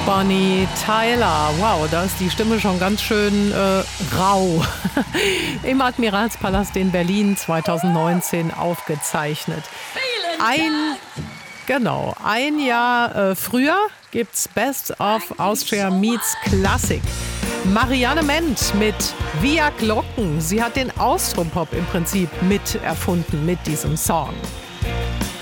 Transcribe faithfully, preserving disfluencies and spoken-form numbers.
Bonnie Tyler. Wow, da ist die Stimme schon ganz schön äh, rau. Im Admiralspalast in Berlin zweitausendneunzehn aufgezeichnet. Ein, genau, ein Jahr äh, früher gibt's Best of Austria Meets Classic. Marianne Ment mit Via Glocken. Sie hat den Austropop im Prinzip mit erfunden mit diesem Song.